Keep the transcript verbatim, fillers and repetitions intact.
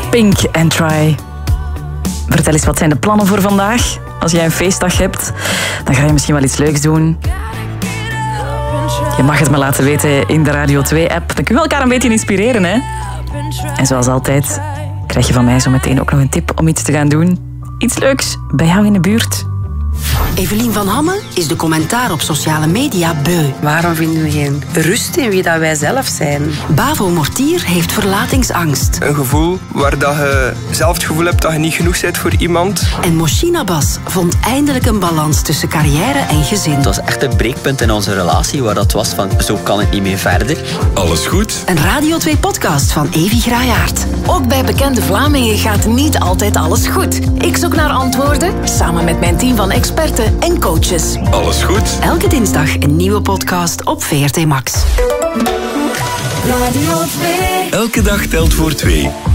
Pink and Try. Vertel eens, wat zijn de plannen voor vandaag? Als jij een feestdag hebt, dan ga je misschien wel iets leuks doen. Je mag het me laten weten in de Radio twee app. Dan kunnen we elkaar een beetje inspireren, hè? En zoals altijd krijg je van mij zo meteen ook nog een tip om iets te gaan doen. Iets leuks bij jou in de buurt. Evelien van Hamme is de commentaar op sociale media beu. Waarom vinden we geen rust in wie dat wij zelf zijn? Bavo Mortier heeft verlatingsangst. Een gevoel waar dat je zelf het gevoel hebt dat je niet genoeg bent voor iemand. En Moschina Bas vond eindelijk een balans tussen carrière en gezin. Het was echt een breekpunt in onze relatie waar dat was van zo kan het niet meer verder. Alles goed? Een Radio twee podcast van Evi Graayaert. Ook bij bekende Vlamingen gaat niet altijd alles goed. Ik zoek naar antwoorden samen met mijn team van experten en coaches. Alles goed? Elke dinsdag een nieuwe podcast op V R T Max. Elke dag telt voor twee.